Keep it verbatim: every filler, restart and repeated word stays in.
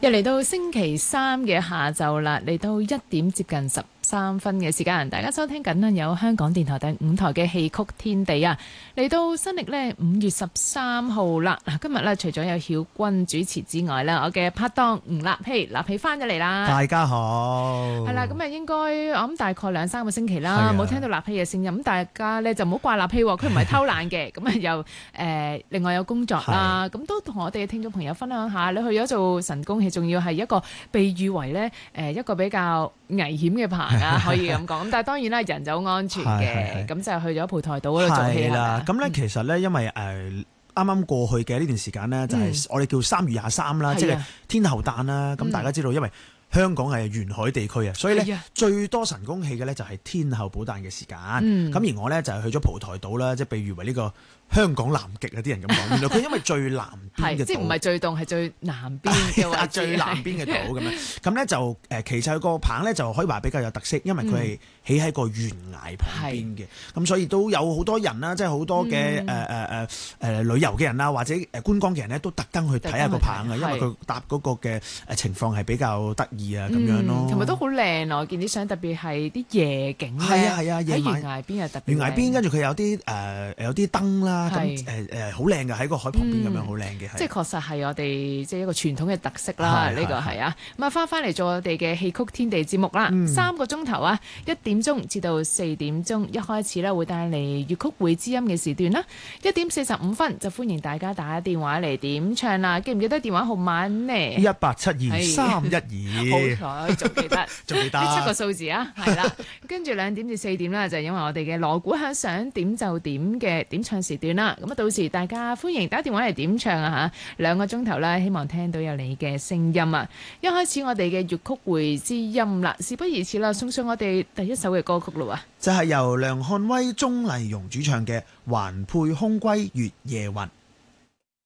又嚟到星期三嘅下晝啦，嚟到一點接近十三分嘅時間，大家收聽緊啦，有香港電台第五台嘅戲曲天地啊，嚟到新歷呢五月十三號啦。嗱，今日呢，除咗有曉君主持之外呢，我嘅拍檔吳立希，立希翻咗嚟啦。 大家好。 係啦，咁啊應該我諗大概兩三個星期啦，冇聽到立希嘅聲音，咁大家呢就唔好怪立希，佢唔係偷懶嘅，咁啊又誒另外有工作啦，咁都同我哋嘅聽眾朋友分享下，你去咗做神功戲，仲要係一個被譽為呢誒一個比較危險嘅棚啊，可以咁講。咁但係當然啦，人就好安全嘅，咁就去咗蒲台島嗰度做戲啦。 咁咧其實咧，因為誒啱啱過去嘅呢段時間呢，就係我哋叫三月廿三啦，即係天后誕啦。咁大家知道，因為香港係沿海地區啊，所以咧最多神功戲嘅咧就係天后寶誕嘅時間。咁而我咧就係去咗蒲台島啦，即係被譽為呢個香港南極啊！啲人咁講，原來佢因為最南邊嘅島， 即係唔係最凍，係最南邊嘅位置， 最南邊嘅島咁樣。咁咧就誒，其實個棚咧就可以話比較有特色，因為佢係起喺個懸崖旁邊嘅，咁、嗯、所以都有好多人啦，即係好多嘅誒誒誒誒旅遊嘅人啦，或者誒觀光嘅人咧，都特登去睇下個棚啊，因為佢搭嗰個嘅誒情況係比較得意啊咁樣咯。同埋都好靚啊！我見啲相特別係啲夜景咧， 係啊係啊，喺懸崖邊又特別。懸崖邊跟住佢有啲誒、呃、有啲燈啦。咁誒誒好靚嘅，喺個海旁邊咁樣好靚嘅， 即係確實係我哋即係一個傳統嘅特色啦。呢個係啊，咁啊翻返嚟做我哋嘅戲曲天地節目啦。嗯、三個鐘頭啊，一點鐘至到四點鐘，一開始咧會帶嚟粵曲會知音嘅時段啦。一點四十五分就歡迎大家打電話嚟點唱啦。記唔記得電話號碼呢？ 一八七二三一二。 好彩，仲記得， 仲記得呢七個數字啊，係啦。跟住兩點至四點啦，就係因為我哋嘅鑼鼓響想點就點嘅點唱時段啦。咁啊，到時大家歡迎打電話嚟點唱啊嚇，兩個鐘頭啦，希望聽到有你嘅聲音啊！一開始我哋嘅粵曲會知音啦，事不宜遲啦，送上我哋第一首嘅歌曲啦喎， 就係由梁漢威、鍾麗蓉主唱嘅《環佩空歸月夜雲》。